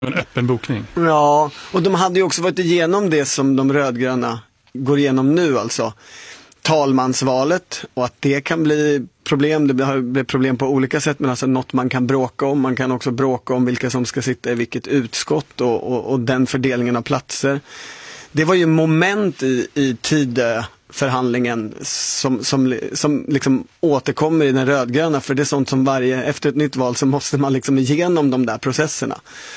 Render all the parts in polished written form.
En öppen bokning. Ja, och de hade ju också varit igenom det som de rödgröna går igenom nu, alltså talmansvalet, och att det kan bli problem. Det blir problem på olika sätt, men alltså något man kan bråka om. Man kan också bråka om vilka som ska sitta i vilket utskott och den fördelningen av platser. Det var ju moment i Tidöförhandlingen som liksom återkommer i den rödgröna, för det är sånt som efter ett nytt val så måste man liksom igenom de där processerna.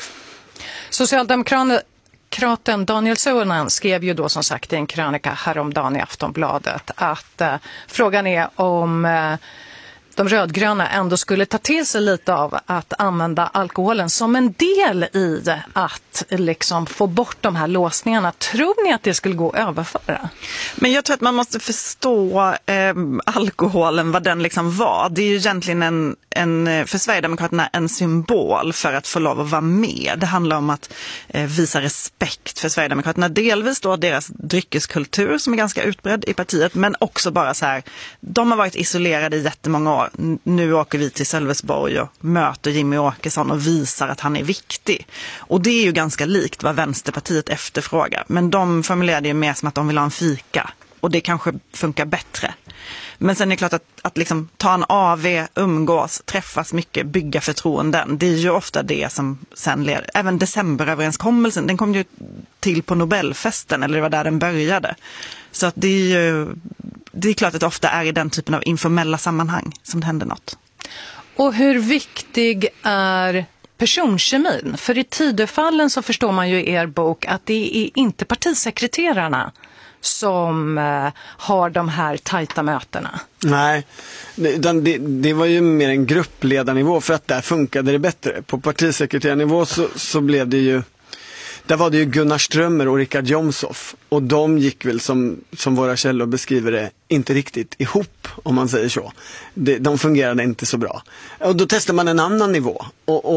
Socialdemokraten Daniel Suhonen skrev ju då som sagt i en krönika häromdagen i Aftonbladet att frågan är om de rödgröna ändå skulle ta till sig lite av att använda alkoholen som en del i att liksom få bort de här låsningarna. Tror ni att det skulle gå att överföra? Men jag tror att man måste förstå alkoholen, vad den liksom var. Det är ju egentligen för Sverigedemokraterna en symbol för att få lov att vara med. Det handlar om att visa respekt för Sverigedemokraterna. Delvis då deras dryckeskultur som är ganska utbredd i partiet, men också bara så här, de har varit isolerade i jättemånga år. Nu åker vi till Sölvesborg och möter Jimmy Åkesson och visar att han är viktig. Och det är ju ganska likt vad Vänsterpartiet efterfrågar. Men de formulerade ju mer som att de vill ha en fika. Och det kanske funkar bättre. Men sen är det klart att liksom ta en AV, umgås, träffas mycket, bygga förtroenden. Det är ju ofta det som sen leder. Även decemberöverenskommelsen, den kom ju till på Nobelfesten, eller det var där den började. Så att det är klart att det ofta är i den typen av informella sammanhang som det händer något. Och hur viktig är personkemin? För i Tidöfallen så förstår man ju i er bok att det är inte partisekreterarna som har de här tajta mötena. Nej, det var ju mer en gruppledarnivå, för att där funkade det bättre. På partisekreterarnivå så blev det ju, där var det ju Gunnar Strömmer och Richard Jomshof, och de gick väl som våra källor beskriver det inte riktigt ihop, om man säger så. De fungerade inte så bra. Och då testar man en annan nivå,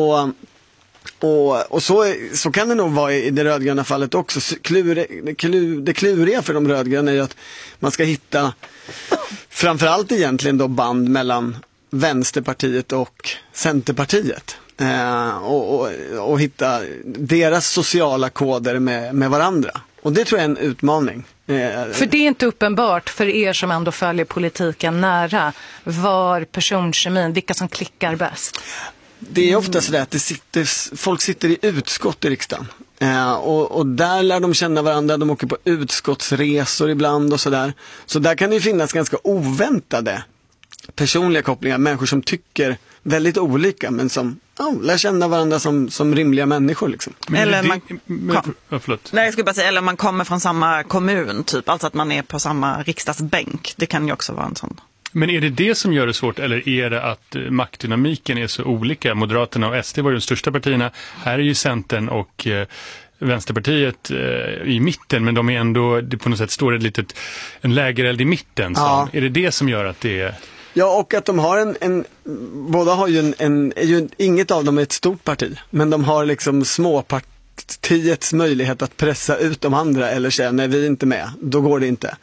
och så kan det nog vara i det rödgröna fallet också. Det kluriga för de rödgröna är ju att man ska hitta framförallt egentligen då band mellan Vänsterpartiet och Centerpartiet. Och hitta deras sociala koder med varandra. Och det tror jag är en utmaning. För det är inte uppenbart för er som ändå följer politiken nära var personkemin, vilka som klickar bäst. Det är ofta sådär att folk sitter i utskott i riksdagen. Och där lär de känna varandra. De åker på utskottsresor ibland och sådär. Så där kan det ju finnas ganska oväntade personliga kopplingar. Människor som tycker väldigt olika, men som lär känna varandra som rimliga människor liksom. Eller eller man kommer från samma kommun typ, alltså att man är på samma riksdagsbänk. Det kan ju också vara en sån. Men är det som gör det svårt, eller är det att maktdynamiken är så olika? Moderaterna och SD var ju de största partierna. Här är ju Centern och Vänsterpartiet i mitten, men de är ändå, det på något sätt står en lägereld i mitten. Så. Är det som gör att det är... Ja, och att de har båda har ju inget av dem är ett stort parti, men de har liksom småpartiets möjlighet att pressa ut de andra eller säga nej, vi är inte med, då går det inte.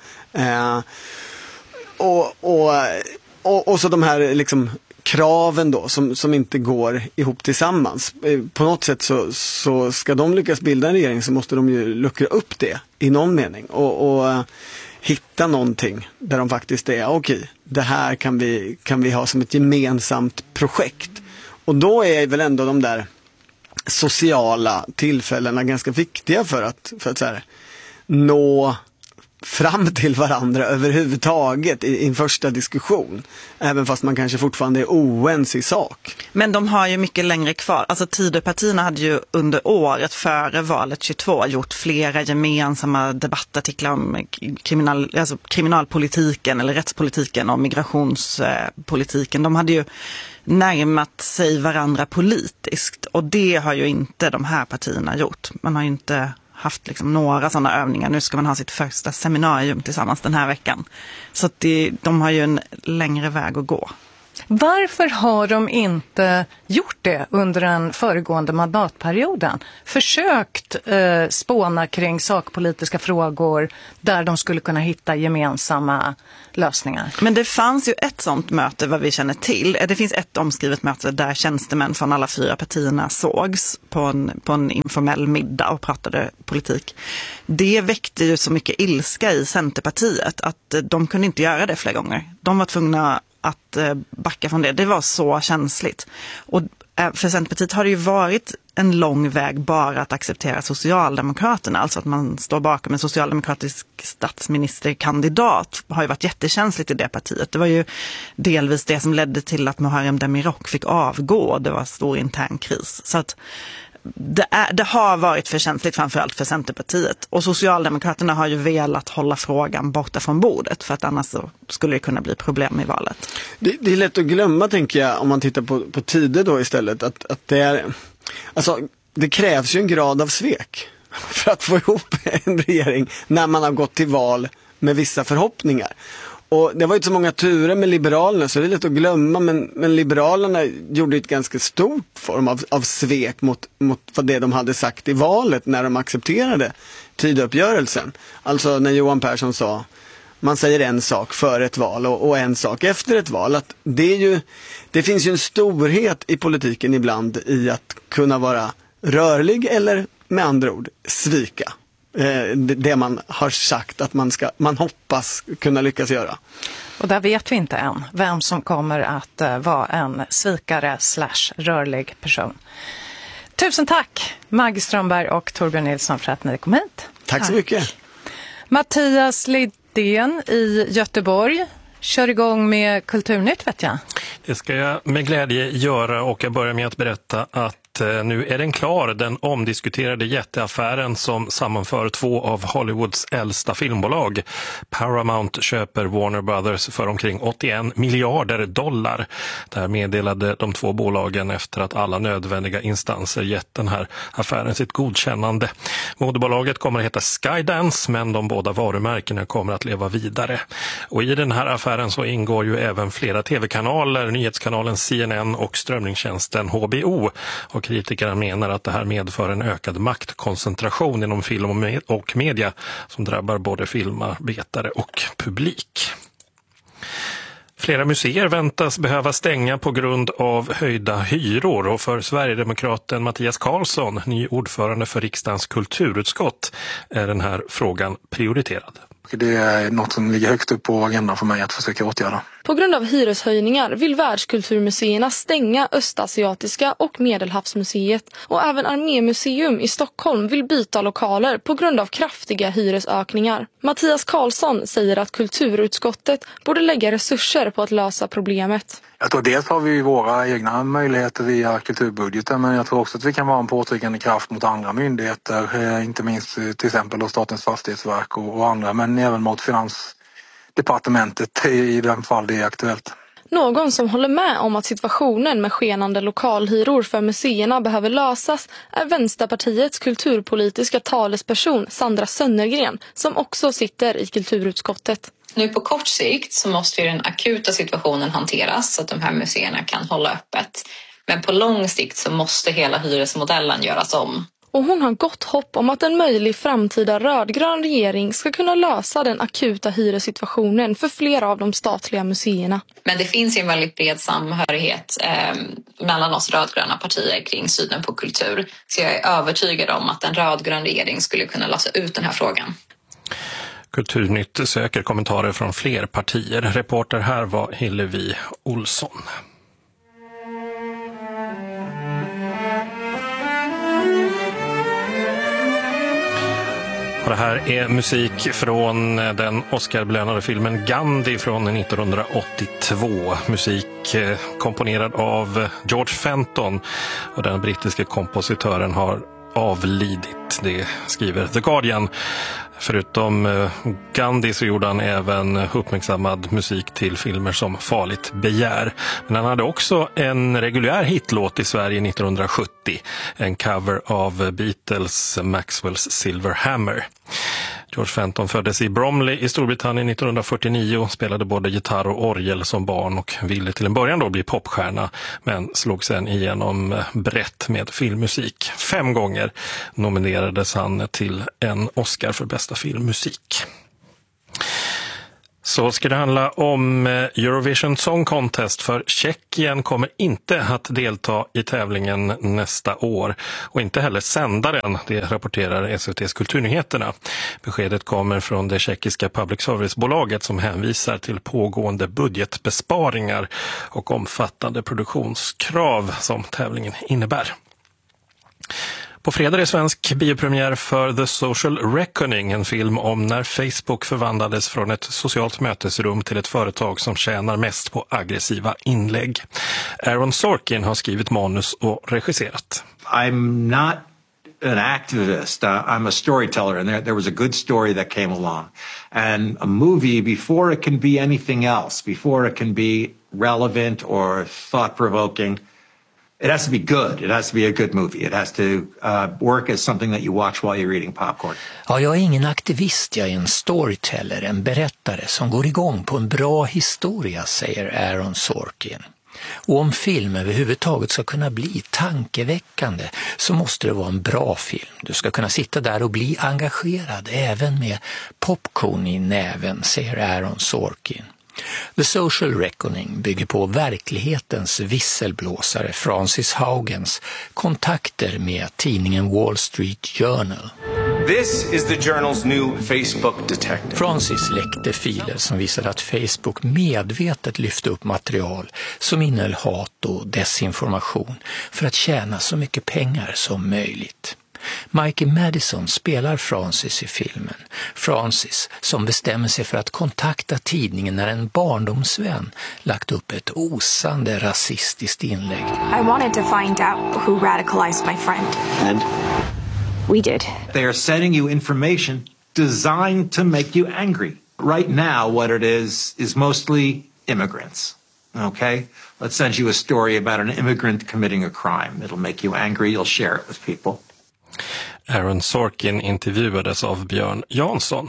Och så de här liksom kraven då som inte går ihop tillsammans. På något sätt så ska de lyckas bilda en regering, så måste de ju luckra upp det i någon mening och hitta någonting där de faktiskt är okej, det här kan vi ha som ett gemensamt projekt. Och då är väl ändå de där sociala tillfällena ganska viktiga för att så här, nå fram till varandra överhuvudtaget i en första diskussion. Även fast man kanske fortfarande är oense i sak. Men de har ju mycket längre kvar. Alltså Tidöpartierna hade ju under året före valet 22 gjort flera gemensamma debattartiklar om kriminalpolitiken eller rättspolitiken och migrationspolitiken. De hade ju närmat sig varandra politiskt, och det har ju inte de här partierna gjort. Man har ju inte haft liksom några sådana övningar. Nu ska man ha sitt första seminarium tillsammans den här veckan. Så att de har ju en längre väg att gå. Varför har de inte gjort det under den föregående mandatperioden? Försökt spåna kring sakpolitiska frågor där de skulle kunna hitta gemensamma lösningar. Men det fanns ju ett sånt möte vad vi känner till. Det finns ett omskrivet möte där tjänstemän från alla 4 partierna sågs på en informell middag och pratade politik. Det väckte ju så mycket ilska i Centerpartiet att de kunde inte göra det flera gånger. De var tvungna att backa från det. Det var så känsligt. Och för Centerpartiet har det ju varit en lång väg bara att acceptera Socialdemokraterna. Alltså att man står bakom en socialdemokratisk statsministerkandidat har ju varit jättekänsligt i det partiet. Det var ju delvis det som ledde till att Muharrem Demirok fick avgå. Det var stor intern kris. Så att det har varit för känsligt framförallt för Centerpartiet. Och Socialdemokraterna har ju velat hålla frågan borta från bordet för att annars så skulle det kunna bli problem i valet. Det är lätt att glömma, tänker jag, om man tittar på tider då istället. Att det är, alltså, det krävs ju en grad av svek för att få ihop en regering när man har gått till val med vissa förhoppningar. Och det var ju inte så många turer med Liberalerna, så det är lätt att glömma, men Liberalerna gjorde ett ganska stort form av svek mot vad det de hade sagt i valet när de accepterade Tidöuppgörelsen. Alltså när Johan Persson sa, man säger en sak före ett val och en sak efter ett val. Att det finns ju en storhet i politiken ibland i att kunna vara rörlig eller med andra ord svika. Det man har sagt att man hoppas kunna lyckas göra. Och där vet vi inte än vem som kommer att vara en svikare / rörlig person. Tusen tack Maggie Strömberg och Torbjörn Nilsson för att ni kom hit. Tack så mycket. Mattias Lidén i Göteborg kör igång med Kulturnytt, vet jag. Det ska jag med glädje göra, och jag börjar med att berätta att nu är den klar, den omdiskuterade jätteaffären som sammanför 2 av Hollywoods äldsta filmbolag. Paramount köper Warner Brothers för omkring $81 miljarder. Det här meddelade de 2 bolagen efter att alla nödvändiga instanser gett den här affären sitt godkännande. Moderbolaget kommer att heta Skydance, men de båda varumärkena kommer att leva vidare. Och i den här affären så ingår ju även flera tv-kanaler, nyhetskanalen CNN och strömningstjänsten HBO. Och kritikerna menar att det här medför en ökad maktkoncentration inom film och media som drabbar både filmarbetare och publik. Flera museer väntas behöva stänga på grund av höjda hyror, och för Sverigedemokraten Mattias Karlsson, ny ordförande för riksdagens kulturutskott, är den här frågan prioriterad. Det är något som ligger högt upp på agendan för mig att försöka åtgärda. På grund av hyreshöjningar vill världskulturmuseerna stänga Östasiatiska och Medelhavsmuseet, och även Armémuseum i Stockholm vill byta lokaler på grund av kraftiga hyresökningar. Mattias Karlsson säger att kulturutskottet borde lägga resurser på att lösa problemet. Jag tror dels har vi våra egna möjligheter via kulturbudgeten, men jag tror också att vi kan vara en påtryckande kraft mot andra myndigheter, inte minst till exempel då Statens fastighetsverk och andra, men även mot Finansdepartementet i den fall det är aktuellt. Någon som håller med om att situationen med skenande lokalhyror för museerna behöver lösas är Vänsterpartiets kulturpolitiska talesperson Sandra Sönnergren, som också sitter i kulturutskottet. Nu på kort sikt så måste ju den akuta situationen hanteras så att de här museerna kan hålla öppet. Men på lång sikt så måste hela hyresmodellen göras om. Och hon har gott hopp om att en möjlig framtida rödgrön regering ska kunna lösa den akuta hyressituationen för flera av de statliga museerna. Men det finns ju en väldigt bred samhörighet mellan oss rödgröna partier kring synen på kultur. Så jag är övertygad om att en rödgrön regering skulle kunna lösa ut den här frågan. Kulturnytt söker kommentarer från fler partier. Reporter här var Hillevi Olsson. Och det här är musik från den Oscar-belönade filmen Gandhi från 1982. Musik komponerad av George Fenton, och den brittiska kompositören har avlidit, det skriver The Guardian. Förutom Gandhi så gjorde han även uppmärksammad musik till filmer som Farligt begär. Men han hade också en reguljär hitlåt i Sverige 1970. En cover av Beatles Maxwell's Silver Hammer. George Fenton föddes i Bromley i Storbritannien 1949 och spelade både gitarr och orgel som barn och ville till en början då bli popstjärna, men slog sen igenom brett med filmmusik. 5 gånger nominerades han till en Oscar för bästa filmmusik. Så ska det handla om Eurovision Song Contest, för Tjeckien kommer inte att delta i tävlingen nästa år och inte heller sända den, det rapporterar SVT:s Kulturnyheterna. Beskedet kommer från det tjeckiska public service-bolaget som hänvisar till pågående budgetbesparingar och omfattande produktionskrav som tävlingen innebär. På fredag är svensk biopremiär för The Social Reckoning, en film om när Facebook förvandlades från ett socialt mötesrum till ett företag som tjänar mest på aggressiva inlägg. Aaron Sorkin har skrivit manus och regisserat. I'm not an activist. I'm a storyteller, and there was a good story that came along. And a movie, before it can be anything else, before it can be relevant or thought-provoking, it has to be good. It has to be a good movie. It has to work as something that you watch while you're eating popcorn. Ja, jag är ingen aktivist. Jag är en storyteller, en berättare som går igång på en bra historia, säger Aaron Sorkin. Och om film överhuvudtaget ska kunna bli tankeväckande så måste det vara en bra film. Du ska kunna sitta där och bli engagerad även med popcorn i näven, säger Aaron Sorkin. The Social Reckoning bygger på verklighetens visselblåsare Francis Haugens kontakter med tidningen Wall Street Journal. This is the journal's new Facebook detective. Francis läckte filer som visade att Facebook medvetet lyfte upp material som innehöll hat och desinformation för att tjäna så mycket pengar som möjligt. Mikey Madison spelar Francis i filmen. Francis som bestämmer sig för att kontakta tidningen när en barndomsvän lagt upp ett osande rasistiskt inlägg. I wanted to find out who radicalized my friend. And? We did. They are sending you information designed to make you angry. Right now, what it is mostly immigrants. Okay? Let's send you a story about an immigrant committing a crime. It'll make you angry. You'll share it with people. Aaron Sorkin intervjuades av Björn Jansson.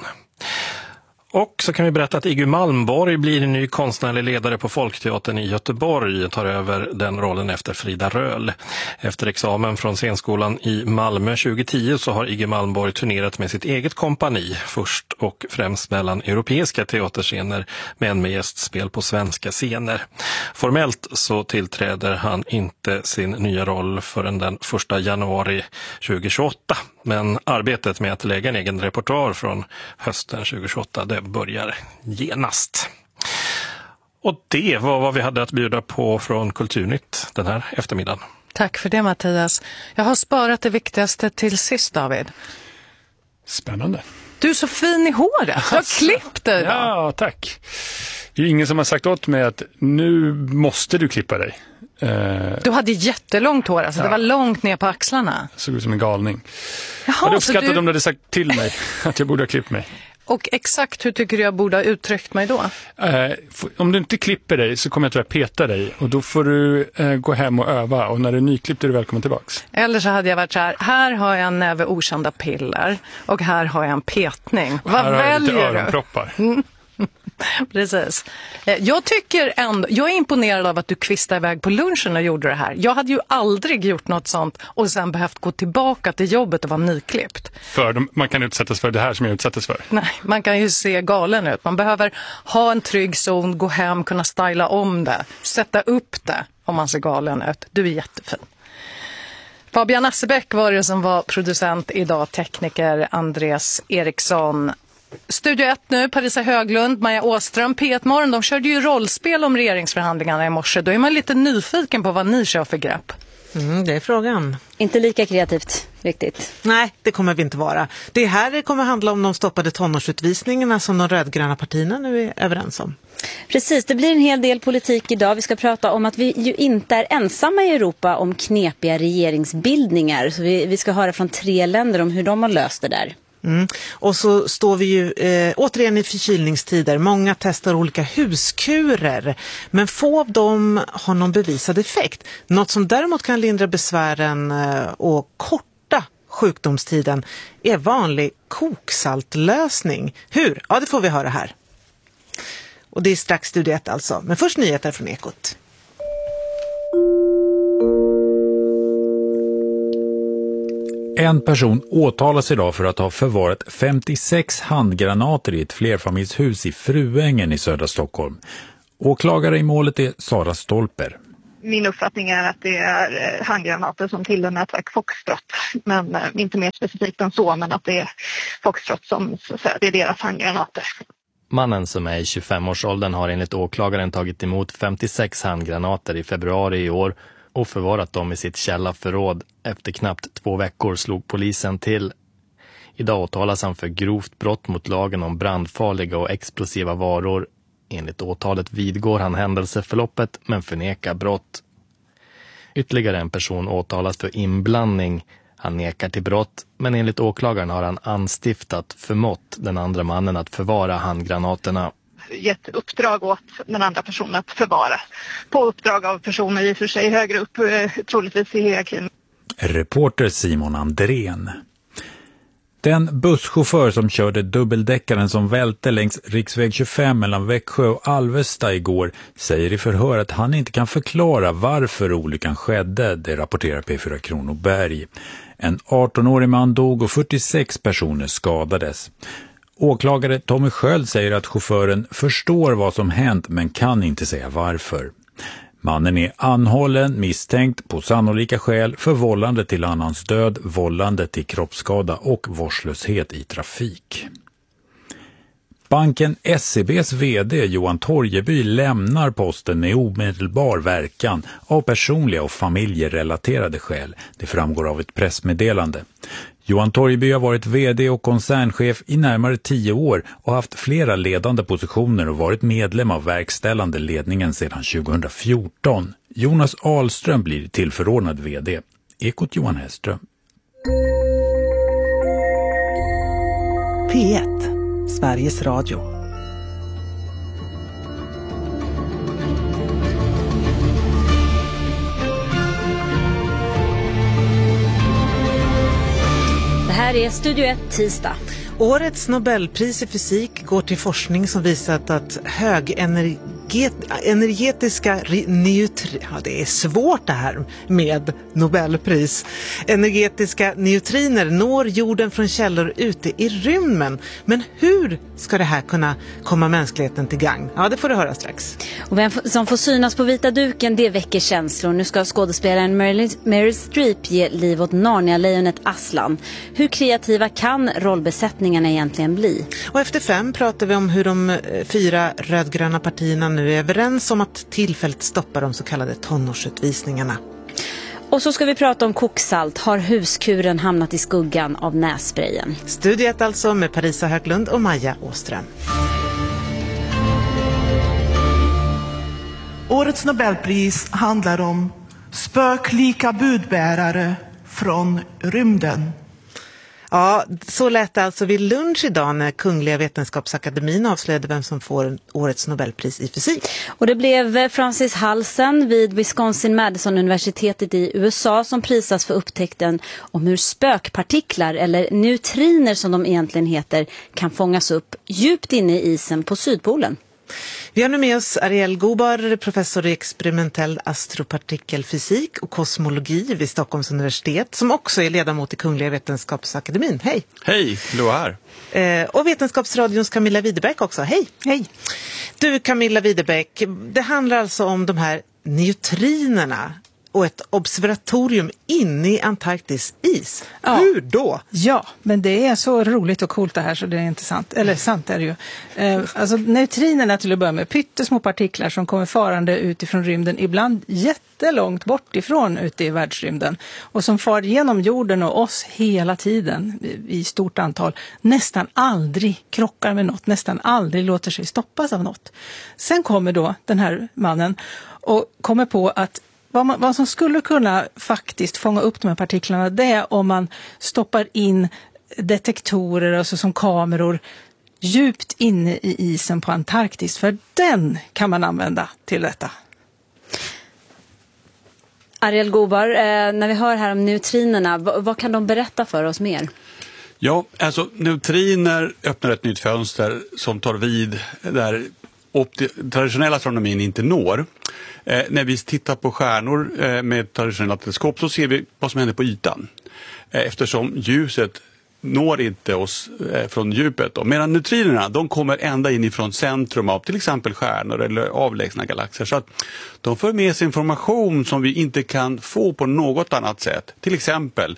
Och så kan vi berätta att Iggy Malmborg blir ny konstnärlig ledare på Folkteatern i Göteborg, tar över den rollen efter Frida Röhl. Efter examen från scenskolan i Malmö 2010 så har Iggy Malmborg turnerat med sitt eget kompani, först och främst mellan europeiska teaterscener men med gästspel på svenska scener. Formellt så tillträder han inte sin nya roll förrän den 1 januari 2028. Men arbetet med att lägga en egen repertoar från hösten 2028 det börjar genast. Och det var vad vi hade att bjuda på från Kulturnytt den här eftermiddagen. Tack för det, Mattias. Jag har sparat det viktigaste till sist, David. Spännande. Du är så fin i håret. Du har klippt dig idag. Ja, tack. Det är ingen som har sagt åt mig att nu måste du klippa dig. Du hade jättelångt hår, alltså det var långt ner på axlarna. Jag såg ut som en galning. Jaha, jag hade uppskattat om du hade sagt till mig att jag borde ha klippt mig. Och exakt hur tycker du jag borde ha uttryckt mig då? Om du inte klipper dig så kommer jag att peta dig. Och då får du gå hem och öva. Och när du är nyklippt är du välkommen tillbaks. Eller så hade jag varit så här. Här har jag en näve okända piller. Och här har jag en petning. Och vad här väljer har jag lite du? öronproppar. Precis. Jag är imponerad av att du kvistade iväg på lunchen och gjorde det här. Jag hade ju aldrig gjort något sånt och sen behövt gå tillbaka till jobbet och vara nyklippt. Man kan utsättas för det här som jag utsattes för. Nej, man kan ju se galen ut. Man behöver ha en trygg zon, gå hem, kunna styla om det, sätta upp det om man ser galen ut. Du är jättefin. Fabian Assebäck var det som var producent idag, tekniker Andreas Eriksson. Studio 1 nu, Parisa Höglund, Maja Åström, P1 Morgon, de körde ju rollspel om regeringsförhandlingarna i morse. Då är man lite nyfiken på vad ni kör för grepp. Det är frågan. Inte lika kreativt, riktigt. Nej, det kommer vi inte vara. Det här kommer handla om de stoppade tonårsutvisningarna som de rödgröna partierna nu är överens om. Precis, det blir en hel del politik idag. Vi ska prata om att vi ju inte är ensamma i Europa om knepiga regeringsbildningar. Så vi ska höra från 3 länder om hur de har löst det där. Och så står vi ju återigen i förkylningstider. Många testar olika huskurer, men få av dem har någon bevisad effekt. Något som däremot kan lindra besvären och korta sjukdomstiden är vanlig koksaltlösning. Hur? Ja, det får vi höra här. Och det är strax Studio 1 alltså. Men först nyheter från Ekot. En person åtalas idag för att ha förvarat 56 handgranater i ett flerfamiljshus i Fruängen i södra Stockholm. Åklagare i målet är Sara Stolper. Min uppfattning är att det är handgranater som tillhör nätverk Foxtrot, men inte mer specifikt än så, men att det är Foxtrot som det är deras handgranater. Mannen som är i 25-årsåldern har enligt åklagaren tagit emot 56 handgranater i februari i år och förvarat dem i sitt källarförråd. Efter knappt 2 veckor slog polisen till. Idag åtalas han för grovt brott mot lagen om brandfarliga och explosiva varor. Enligt åtalet vidgår han händelseförloppet men förnekar brott. Ytterligare en person åtalas för inblandning. Han nekar till brott, men enligt åklagaren har han anstiftat förmått den andra mannen att förvara handgranaterna. Gett uppdrag åt den andra personen att förvara. På uppdrag av personer i och för sig högre upp, troligtvis i hierarkin. Reporter Simon Andrén. Den busschaufför som körde dubbeldäckaren som välte längs riksväg 25 mellan Växjö och Alvesta igår säger i förhör att han inte kan förklara varför olyckan skedde, det rapporterar P4 Kronoberg. En 18-årig man dog och 46 personer skadades. Åklagare Tommy Sköld säger att chauffören förstår vad som hänt men kan inte säga varför. Mannen är anhållen, misstänkt på sannolika skäl för vållande till annans död, vållande till kroppsskada och vårdslöshet i trafik. Banken SEBs vd Johan Torgeby lämnar posten med omedelbar verkan av personliga och familjerelaterade skäl. Det framgår av ett pressmeddelande. Johan Torgeby har varit vd och koncernchef i närmare 10 år och haft flera ledande positioner och varit medlem av verkställande ledningen sedan 2014. Jonas Ahlström blir tillförordnad vd. Ekot Johan Hellström. P1, Sveriges Radio. Det här är Studio 1 tisdag. Årets Nobelpris i fysik går till forskning som visat att högenergetiska det är svårt det här med Nobelpris. Energetiska neutriner når jorden från källor ute i rymden. Men hur ska det här kunna komma mänskligheten till gang? Ja, det får du höra strax. Och vem som får synas på vita duken, det väcker känslor. Nu ska skådespelaren Meryl Streep ge liv åt Narnia-lejonet Aslan. Hur kreativa kan rollbesättningarna egentligen bli? Och efter 5 pratar vi om hur de 4 rödgröna partierna nu är överens om att tillfälligt stoppa de så kallade tonårsutvisningarna. Och så ska vi prata om koksalt. Har huskuren hamnat i skuggan av nässprayen? Studiet alltså med Parisa Höglund och Maja Åström. Årets Nobelpris handlar om spöklika budbärare från rymden. Ja, så lät det alltså vid lunch idag när Kungliga Vetenskapsakademin avslöjade vem som får årets Nobelpris i fysik. Och det blev Francis Halsen vid Wisconsin-Madison-universitetet i USA som prisas för upptäckten om hur spökpartiklar, eller neutriner som de egentligen heter, kan fångas upp djupt inne i isen på Sydpolen. Vi har nu med oss Ariel Gobar, professor i experimentell astropartikelfysik och kosmologi vid Stockholms universitet, som också är ledamot i Kungliga Vetenskapsakademin. Hej! Hej, Loa här. Och Vetenskapsradions Camilla Widerbäck också. Hej! Hej! Du Camilla Widerbäck, det handlar alltså om de här neutrinerna och ett observatorium inne i Antarktis is. Ja. Hur då? Ja, men det är så roligt och coolt det här så det är inte sant. Eller sant är det ju. Alltså neutrinerna till att börja med, pyttesmå partiklar som kommer farande utifrån rymden, ibland jättelångt bort ifrån ute i världsrymden. Och som far genom jorden och oss hela tiden i stort antal. Nästan aldrig krockar med något, nästan aldrig låter sig stoppas av något. Sen kommer då den här mannen och kommer på att vad som skulle kunna faktiskt fånga upp de här partiklarna, det är om man stoppar in detektorer, alltså som kameror, djupt inne i isen på Antarktis. För den kan man använda till detta. Ariel Gobar, när vi hör här om neutrinerna, vad kan de berätta för oss mer? Ja, alltså neutriner öppnar ett nytt fönster som tar vid där traditionella astronomin inte når. När vi tittar på stjärnor med traditionella teleskop så ser vi vad som händer på ytan. Eftersom ljuset når inte oss från djupet. Medan neutrinerna, de kommer ända in ifrån centrum av till exempel stjärnor eller avlägsna galaxer. Så att de för med sig information som vi inte kan få på något annat sätt. Till exempel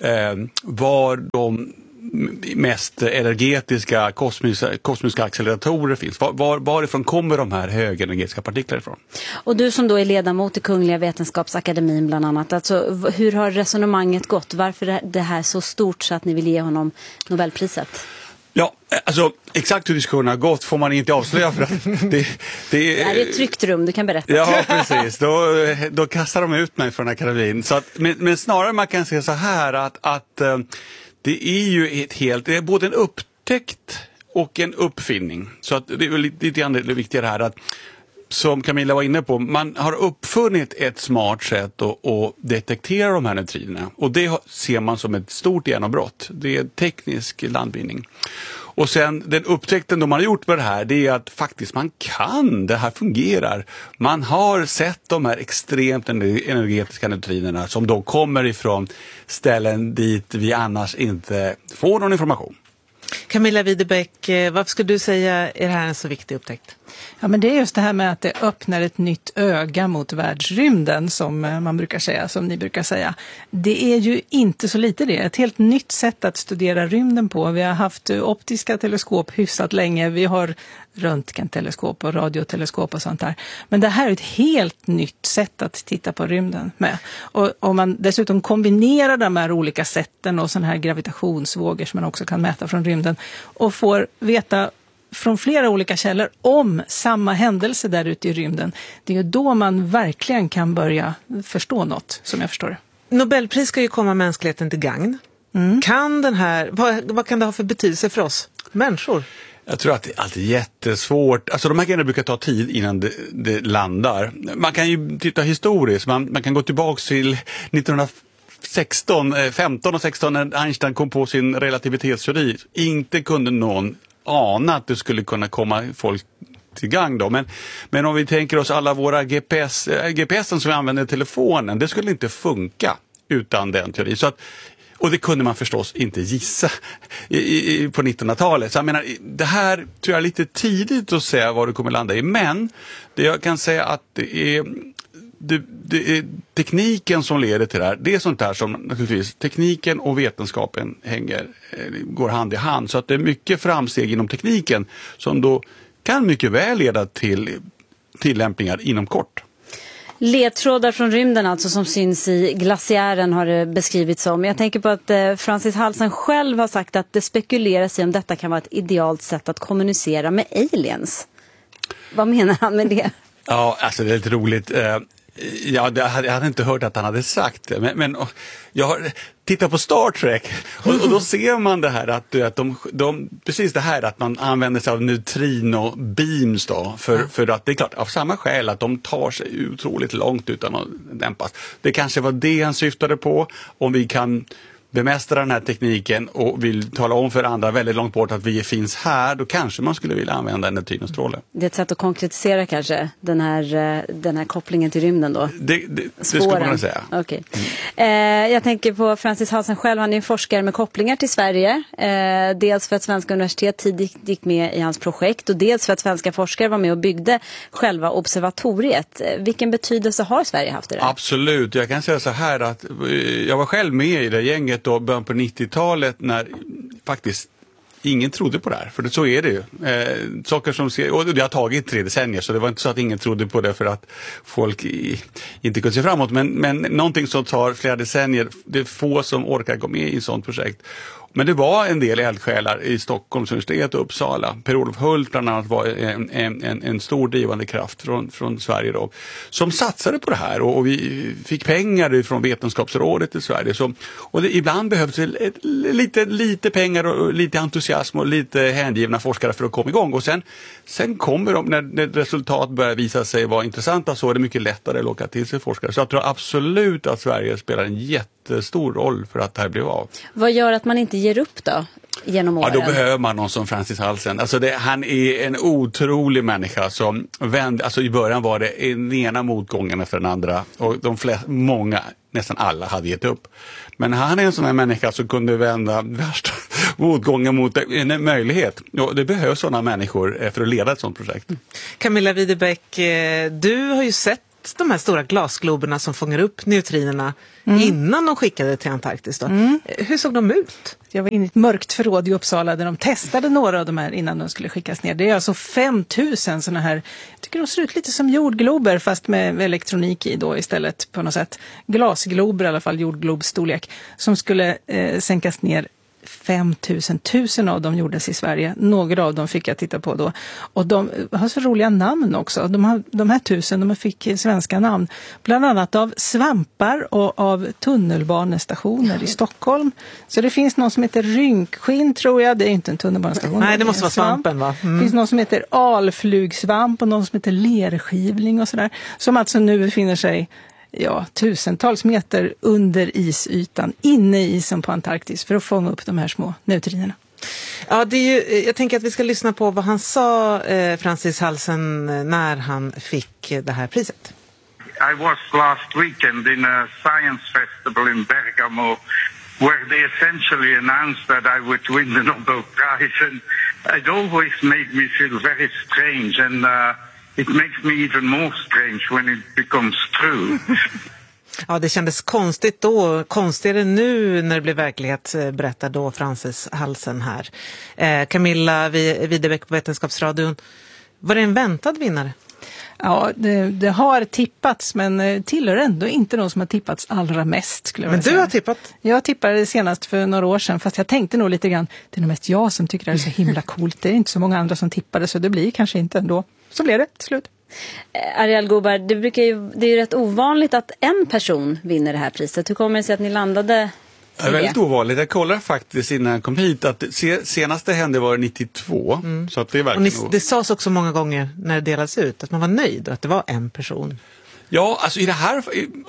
var de mest energetiska kosmiska acceleratorer finns. Varifrån kommer de här högenergetiska partiklar ifrån? Och du som då är ledamot i Kungliga Vetenskapsakademin bland annat, alltså, hur har resonemanget gått? Varför är det här så stort så att ni vill ge honom Nobelpriset? Ja, alltså exakt hur diskussionen har gått får man inte avslöja för att det är ett tryggt rum, du kan berätta. Ja, precis. Då kastar de ut mig från akademin. Så att, men snarare man kan säga så här att det är ju det är både en upptäckt och en uppfinning. Så att det är lite grann det viktiga här att, som Camilla var inne på, man har uppfunnit ett smart sätt att detektera de här neutrinerna. Och det ser man som ett stort genombrott. Det är teknisk landvinning. Och sen den upptäckten de har gjort med det här, det är att faktiskt det här fungerar. Man har sett de här extremt energetiska neutrinerna som då kommer ifrån ställen dit vi annars inte får någon information. Camilla Widebeck, varför skulle du säga är det här en så viktig upptäckt? Ja, men det är just det här med att det öppnar ett nytt öga mot världsrymden som man brukar säga, som ni brukar säga. Det är ju inte så lite det. Ett helt nytt sätt att studera rymden på. Vi har haft optiska teleskop hyfsat länge. Vi har röntgenteleskop och radioteleskop och sånt där. Men det här är ett helt nytt sätt att titta på rymden med. Och om man dessutom kombinerar de här olika sätten och sådana här gravitationsvågor som man också kan mäta från rymden och får veta från flera olika källor om samma händelse där ute i rymden. Det är ju då man verkligen kan börja förstå något, som jag förstår det. Nobelpris ska ju komma mänskligheten till gagn. Kan den här, vad kan det ha för betydelse för oss människor? Jag tror att det är alltid jättesvårt. Alltså de här grejerna brukar ta tid innan det landar. Man kan ju titta historiskt. Man kan gå tillbaka till 15 och 16 när Einstein kom på sin relativitetsteori. Inte kunde någon ana att det skulle kunna komma folk till gang då. Men om vi tänker oss alla våra GPSen som vi använder i telefonen, det skulle inte funka utan den teorin. Så att, och det kunde man förstås inte gissa på 1900-talet. Så jag menar, det här tror jag är lite tidigt att säga vad det kommer landa i. Men det jag kan säga att det är tekniken som leder till det här. Det är sånt där som naturligtvis tekniken och vetenskapen går hand i hand. Så att det är mycket framsteg inom tekniken som då kan mycket väl leda till tillämpningar inom kort. Ledtrådar från rymden alltså som syns i glaciären har det beskrivits som. Jag tänker på att Francis Halsen själv har sagt att det spekuleras i om detta kan vara ett idealt sätt att kommunicera med aliens. Vad menar han med det? Ja, alltså det är lite roligt. Jag hade inte hört att han hade sagt det, men jag har tittat på Star Trek och då ser man det här att de precis det här att man använder sig av neutrino-beams då för att det är klart av samma skäl att de tar sig otroligt långt utan att dämpas. Det kanske var det han syftade på, om vi kan bemästra den här tekniken och vill tala om för andra väldigt långt bort att vi finns här, då kanske man skulle vilja använda en neutrinostråle. Det är ett sätt att konkretisera kanske den här kopplingen till rymden då? Det skulle man säga. Okay. Jag tänker på Francis Halsen själv, han är en forskare med kopplingar till Sverige. Dels för att svenska universitet tidigt gick med i hans projekt och dels för att svenska forskare var med och byggde själva observatoriet. Vilken betydelse har Sverige haft i det? Absolut, jag kan säga så här att jag var själv med i det gänget då början på 90-talet när faktiskt ingen trodde på det här, för så är det ju. Saker som och det har tagit 3 decennier, så det var inte så att ingen trodde på det för att folk inte kunde se framåt, men någonting som tar flera decennier, det är få som orkar gå med i ett sådant projekt. Men det var en del eldsjälar i Stockholms universitet och Uppsala. Per-Olof Hult bland annat var en stor drivande kraft från Sverige då, som satsade på det här och vi fick pengar från Vetenskapsrådet i Sverige. Och ibland behövs det lite pengar och lite entusiasm och lite hängivna forskare för att komma igång. Och sen kommer de, när resultat börjar visa sig vara intressanta, så är det mycket lättare att locka till sig forskare. Så jag tror absolut att Sverige spelar en jättestor roll för att det här blir av. Vad gör att man inte ger upp då? Genom åren? Ja, då behöver man någon som Francis Halsen. Alltså han är en otrolig människa som vände, alltså i början var det den ena motgången efter den andra och många, nästan alla hade gett upp. Men han är en sån här människa som kunde vända värsta motgången mot en möjlighet. Och det behövs sådana människor för att leda ett sånt projekt. Camilla Widebeck, du har ju sett de här stora glasgloberna som fångar upp neutrinerna innan de skickade till Antarktis då. Hur såg de ut? Jag var inne i ett mörkt förråd i Uppsala där de testade några av de här innan de skulle skickas ner. Det är alltså 5000 sådana här, jag tycker de ser ut lite som jordglober fast med elektronik i då istället på något sätt. Glasglober i alla fall, jordglobsstorlek, som skulle sänkas ner. 1000 av dem gjordes i Sverige. Några av dem fick jag titta på då. Och de har så roliga namn också. De här 1000, de fick svenska namn. Bland annat av svampar och av tunnelbanestationer i Stockholm. Så det finns någon som heter Rynkskinn, tror jag. Det är inte en tunnelbanestation. Nej, det måste vara svampen, va? Det finns någon som heter alflugsvamp och någon som heter lerskivling och sådär. Som alltså nu befinner sig tusentals meter under isytan, inne i isen på Antarktis för att fånga upp de här små neutrinerna. Ja, det är ju, jag tänker att vi ska lyssna på vad han sa, Francis Halsen, när han fick det här priset. I was last weekend in a science festival in Bergamo where they essentially announced that I would win the Nobel Prize, and it always made me feel very strange, and it makes me even more strange when it becomes true. Ja, det kändes konstigt då, konstigare nu när det blev verklighet, berättar då Francis Halsen här. Camilla Widebeck på Vetenskapsradion, var det en väntad vinnare? Ja, det har tippats, men tillhör ändå inte de som har tippats allra mest, skulle jag säga. Men du har tippat? Jag tippade senast för några år sedan, fast jag tänkte nog lite grann, det är nog mest jag som tycker det är så himla coolt. Det är inte så många andra som tippade, så det blir kanske inte ändå. Så blev det till slut. Ariel Gobar, det är ju rätt ovanligt att en person vinner det här priset. Hur kommer det sig att ni landade? Det är väldigt ovanligt. Jag kollade faktiskt innan jag kom hit att senaste hände var 92. Så att det är verkligen det sades också många gånger när det delades ut att man var nöjd att det var en person. Ja, alltså i det här,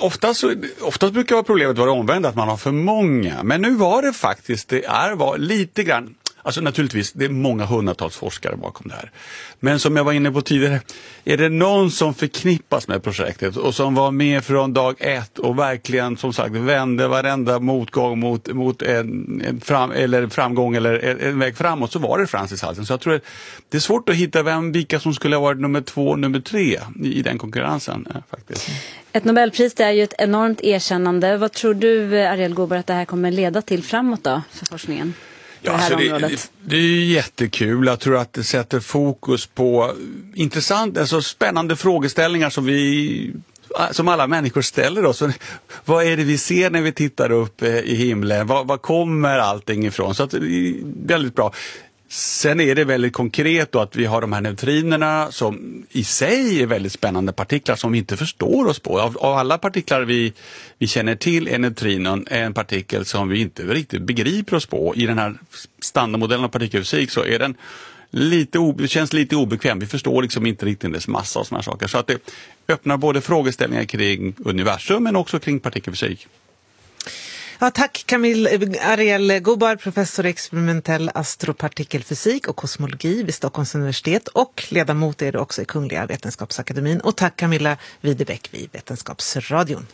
oftast brukar vara problemet vara omvänt, att man har för många. Men nu var det faktiskt, var lite grann. Alltså naturligtvis, det är många hundratals forskare bakom det här. Men som jag var inne på tidigare, är det någon som förknippas med projektet och som var med från dag ett och verkligen, som sagt, vände varenda motgång mot en framgång eller en väg framåt, så var det Francis Halsen. Så jag tror att det är svårt att hitta vilka som skulle ha varit nummer 2 och nummer 3 i den konkurrensen faktiskt. Ett Nobelpris, det är ju ett enormt erkännande. Vad tror du, Ariel Gobar, att det här kommer leda till framåt då för forskningen? Ja, alltså det är jättekul. Jag tror att det sätter fokus på spännande frågeställningar som alla människor ställer oss. Vad är det vi ser när vi tittar upp i himlen? Vad kommer allting ifrån? Så att det är väldigt bra. Sen är det väldigt konkret då att vi har de här neutrinerna som i sig är väldigt spännande partiklar som vi inte förstår oss på. Av alla partiklar vi känner till är neutrinon en partikel som vi inte riktigt begriper oss på. I den här standardmodellen av partikelfysik så är den känns lite obekväm. Vi förstår liksom inte riktigt dess massa och såna här saker. Så att det öppnar både frågeställningar kring universum men också kring partikelfysik. Ja, tack Ariel Gobar, professor i experimentell astropartikelfysik och kosmologi vid Stockholms universitet och ledamot är du också i Kungliga Vetenskapsakademin. Och tack Camilla Widebeck vid Vetenskapsradion.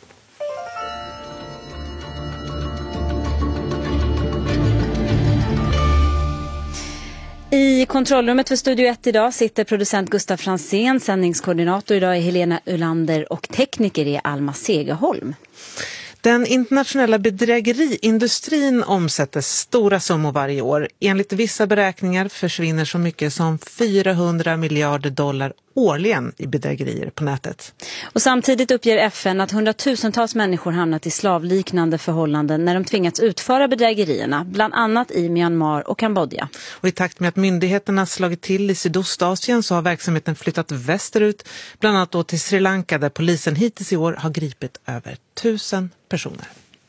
I kontrollrummet för Studio 1 idag sitter producent Gustav Fransén, sändningskoordinator idag är Helena Ulander och tekniker är Alma Segerholm. Den internationella bedrägeriindustrin omsätter stora summor varje år. Enligt vissa beräkningar försvinner så mycket som $400 miljarder årligen i bedrägerier på nätet. Och samtidigt uppger FN att hundratusentals människor hamnat i slavliknande förhållanden när de tvingats utföra bedrägerierna, bland annat i Myanmar och Kambodja. Och i takt med att myndigheterna slagit till i Sydostasien så har verksamheten flyttat västerut, bland annat då till Sri Lanka där polisen hittills i år har gripit över 1000 personer.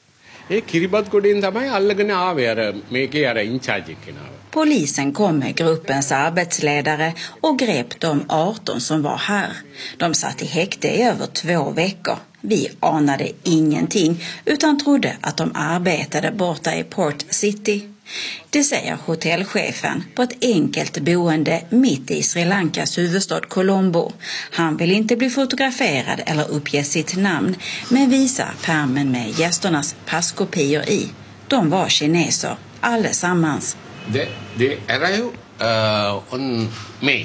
Polisen kom med gruppens arbetsledare och grep de 18 som var här. De satt i häkte i över 2 veckor. Vi anade ingenting utan trodde att de arbetade borta i Port City. Det säger hotellchefen på ett enkelt boende mitt i Sri Lankas huvudstad Colombo. Han vill inte bli fotograferad eller uppge sitt namn, men visar pärmen med gästernas passkopior i. De var kineser, allesammans. They arrived on May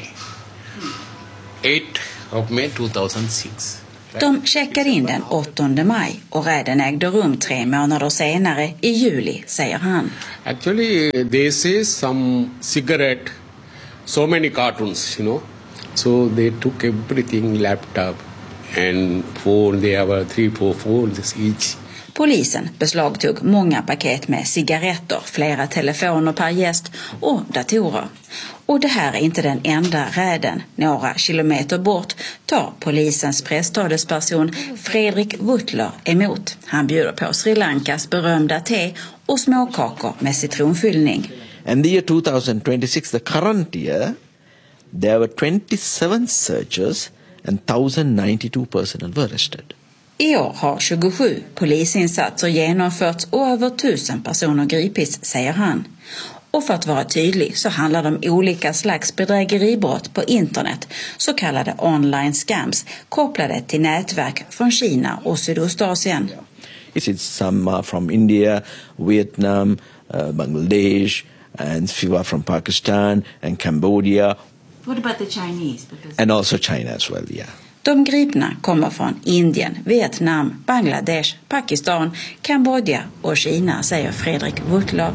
8 of May 2006. De checkade in den 8 maj och räden ägde rum 3 månader senare i juli, säger han. Actually, they say some cigarette, so many cartoons, you know. So they took everything, laptop and phone. They have 3-4 phones each. Polisen beslagtog många paket med cigaretter, flera telefoner per gäst och datorer. Och det här är inte den enda räden. Några kilometer bort tar polisens presstalesperson Fredrik Wutler emot. Han bjuder på Sri Lankas berömda te och småkakor med citronfyllning. And the year 2026, the current year, there were 27 searches and 1092 personnel were arrested. I år har 27 polisinsatser genomförts och över 1000 personer gripits, säger han. Och för att vara tydlig så handlar det om olika slags bedrägeribrott på internet, så kallade online scams, kopplade till nätverk från Kina och Sydostasien. It's some from India, Vietnam, Bangladesh, and few are from Pakistan and Cambodia. What about the Chinese? And also China as well, yeah. De gripna kommer från Indien, Vietnam, Bangladesh, Pakistan, Kambodja och Kina, säger Fredrik Wutler.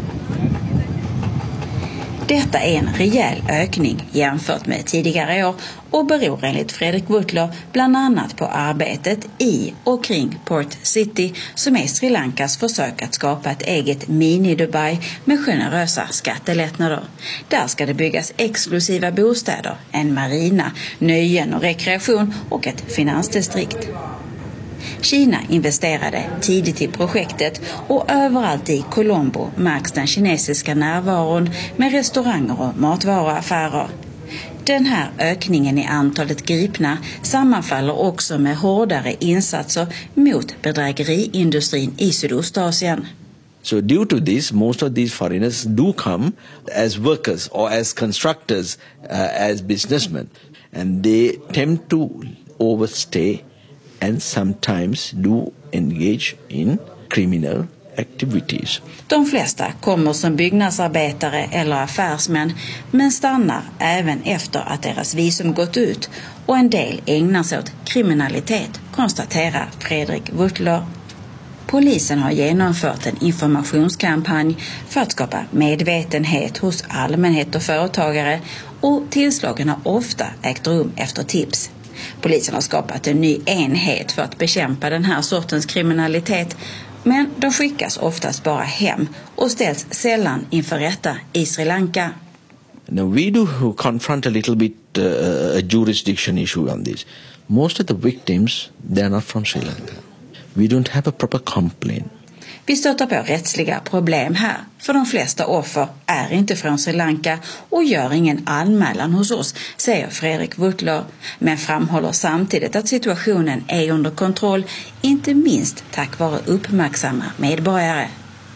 Detta är en rejäl ökning jämfört med tidigare år och beror enligt Fredrik Wutler bland annat på arbetet i och kring Port City, som är Sri Lankas försök att skapa ett eget mini-Dubai med generösa skattelättnader. Där ska det byggas exklusiva bostäder, en marina, nöjen och rekreation och ett finansdistrikt. Kina investerade tidigt i projektet och överallt i Colombo märks den kinesiska närvaron med restauranger och matvaruaffärer. Den här ökningen i antalet gripna sammanfaller också med hårdare insatser mot bedrägeriindustrin i Sydostasien. So due to this, most of these foreigners do come as workers or as constructors, as businessmen, and they tend to overstay and sometimes do engage in criminal activities. De flesta kommer som byggnadsarbetare eller affärsmän, men stannar även efter att deras visum gått ut, och en del ägnar sig åt kriminalitet, konstaterar Fredrik Wutler. Polisen har genomfört en informationskampanj för att skapa medvetenhet hos allmänhet och företagare, och tillslagen har ofta ägt rum efter tips. Polisen har skapat en ny enhet för att bekämpa den här sortens kriminalitet, men de skickas oftast bara hem och ställs sällan inför rätta i Sri Lanka. Now we do confront a little bit a jurisdiction issue on this. Most of the victims, they are not from Sri Lanka. We don't have a proper complaint. Vi stöter på rättsliga problem här, för de flesta offer är inte från Sri Lanka och gör ingen anmälan hos oss, säger Fredrik Wutler, men framhåller samtidigt att situationen är under kontroll, inte minst tack vare uppmärksamma medborgare.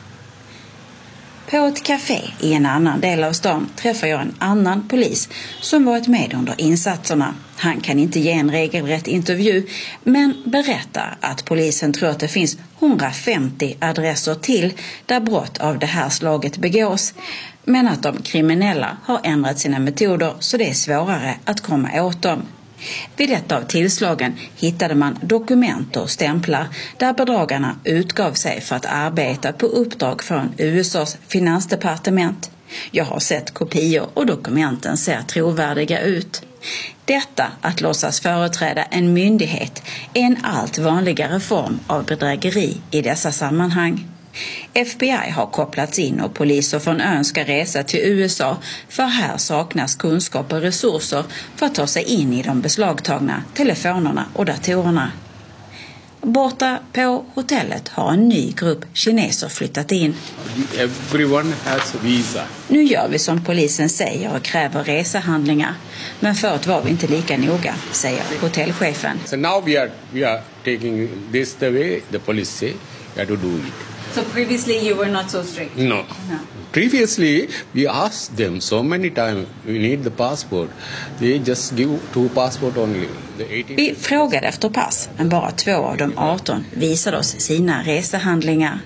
På ett café i en annan del av stan träffar jag en annan polis som varit med under insatserna. Han kan inte ge en regelrätt intervju, men berättar att polisen tror att det finns 150 adresser till där brott av det här slaget begås, men att de kriminella har ändrat sina metoder så det är svårare att komma åt dem. Vid ett av tillslagen hittade man dokument och stämplar där bedragarna utgav sig för att arbeta på uppdrag från USAs finansdepartement. Jag har sett kopior och dokumenten ser trovärdiga ut. Detta, att låtsas företräda en myndighet, är en allt vanligare form av bedrägeri i dessa sammanhang. FBI har kopplats in och poliser från ön ska resa till USA, för här saknas kunskap och resurser för att ta sig in i de beslagtagna telefonerna och datorerna. Borta på hotellet har en ny grupp kineser flyttat in. Everyone has visa. Nu gör vi som polisen säger och kräver resehandlingar. Men förut var vi inte lika noga, säger hotellchefen. So now we are taking this the way the police say you have to do it. So previously you were not so strict? No. Previously, we asked them so many times, we need the passport. They just give 2 passport only. Vi frågade efter pass, men bara 2 av de 18 visade oss sina resehandlingar.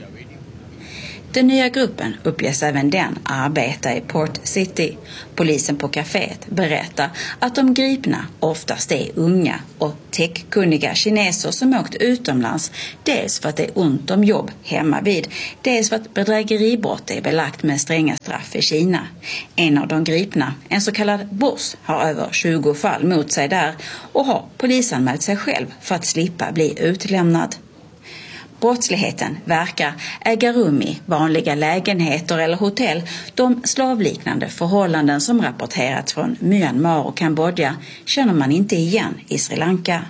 Den nya gruppen uppges även den arbeta i Port City. Polisen på kaféet berättar att de gripna oftast är unga och techkunniga kineser som åkt utomlands, dels för att det är ont om jobb hemma vid, dels för att bedrägeribrott är belagt med stränga straff i Kina. En av de gripna, en så kallad boss, har över 20 fall mot sig där och har polisanmält sig själv för att slippa bli utlämnad. Brottsligheten verkar äga rum i vanliga lägenheter eller hotell. De slavliknande förhållanden som rapporterats från Myanmar och Kambodja känner man inte igen i Sri Lanka.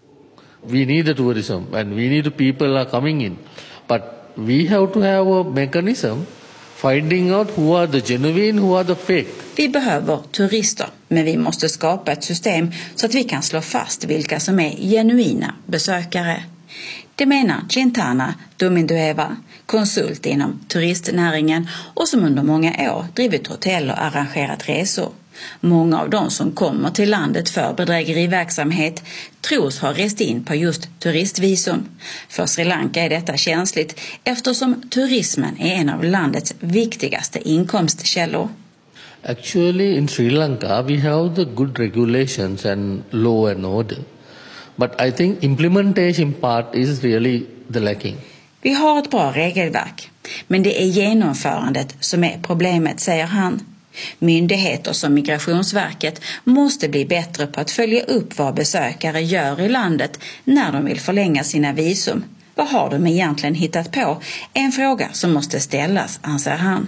We need the tourism and we need the people are coming in. But we have to have a mechanism finding out who are the genuine, who are the fake. Vi behöver turister, men vi måste skapa ett system så att vi kan slå fast vilka som är genuina besökare. Det menar Chintana Dumindueva, konsult inom turistnäringen och som under många år drivit hotell och arrangerat resor. Många av de som kommer till landet för bedrägeriverksamhet tros ha rest in på just turistvisum. För Sri Lanka är detta känsligt eftersom turismen är en av landets viktigaste inkomstkällor. Actually in Sri Lanka we have the good regulations and law and order. But I think implementation part is really the lacking. Vi har ett bra regelverk, men det är genomförandet som är problemet, säger han. Myndigheter som Migrationsverket måste bli bättre på att följa upp vad besökare gör i landet när de vill förlänga sina visum. Vad har de egentligen hittat på? En fråga som måste ställas, anser han.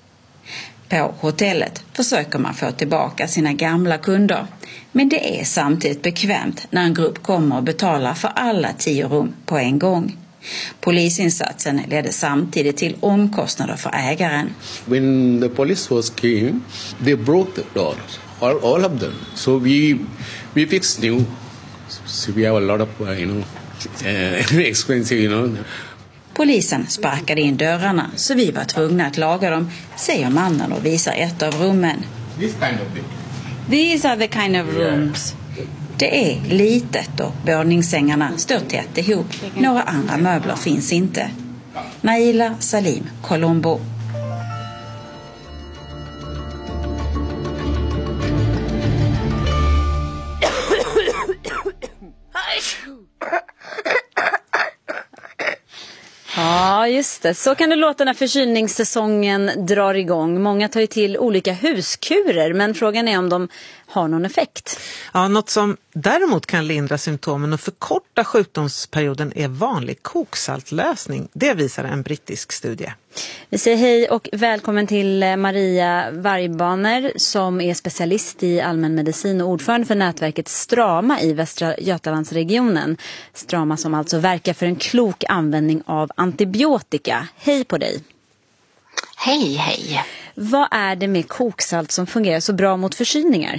På hotellet försöker man få tillbaka sina gamla kunder. Men det är samtidigt bekvämt när en grupp kommer och betalar för alla 10 rum på en gång. Polisinsatsen ledde samtidigt till omkostnader för ägaren. When the police was came, they broke the doors, all of them. So we fixed new. So we have a lot of, expensive, Polisen sparkade in dörrarna så vi var tvungna att laga dem, säger mannen och visar ett av rummen. These are the kind of rooms. Det är litet och våningssängarna står tätt ihop. Några andra möbler finns inte. Naila Salim, Colombo. Ja, just det. Så kan det låta när förkylningssäsongen drar igång. Många tar ju till olika huskurer, men frågan är om de har någon effekt. Ja, något som däremot kan lindra symptomen och förkorta sjukdomsperioden är vanlig koksaltlösning. Det visar en brittisk studie. Vi säger hej och välkommen till Maria Vargbaner som är specialist i allmänmedicin och ordförande för nätverket Strama i Västra Götalandsregionen. Strama som alltså verkar för en klok användning av antibiotika. Hej på dig! Hej, hej! Vad är det med koksalt som fungerar så bra mot förkylningar?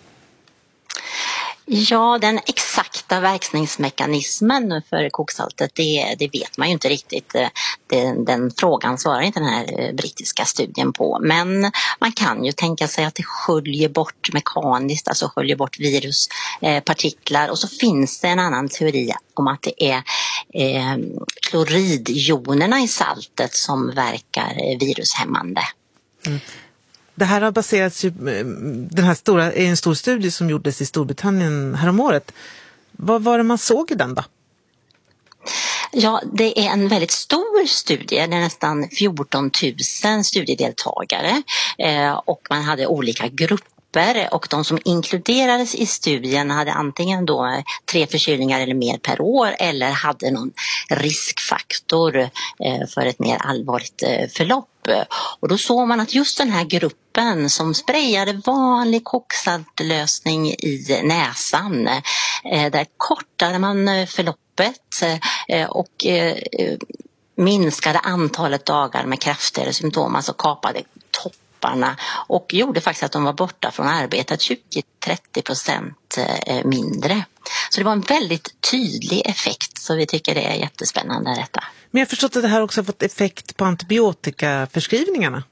Ja, den exakta verkningsmekanismen för koksaltet, det vet man ju inte riktigt. Den frågan svarar inte den här brittiska studien på. Men man kan ju tänka sig att det sköljer bort mekaniskt, alltså sköljer bort viruspartiklar. Och så finns det en annan teori om att det är kloridjonerna i saltet som verkar virushämmande. Mm. Det här har baserats ju, den här är en stor studie som gjordes i Storbritannien häromåret. Vad var det man såg i den då? Ja, det är en väldigt stor studie. Det är nästan 14 000 studiedeltagare och man hade olika grupper och de som inkluderades i studien hade antingen då 3 förkylningar eller mer per år eller hade någon riskfaktor för ett mer allvarligt förlopp. Och då såg man att just den här gruppen som sprayade vanlig kokssaltlösning i näsan, där kortade man förloppet och minskade antalet dagar med kraftigare symptom, alltså kapade topparna och gjorde faktiskt att de var borta från arbetet 20-30% mindre. Så det var en väldigt tydlig effekt, så vi tycker det är jättespännande detta. Men jag har förstått att det här också har fått effekt på antibiotikaförskrivningarna.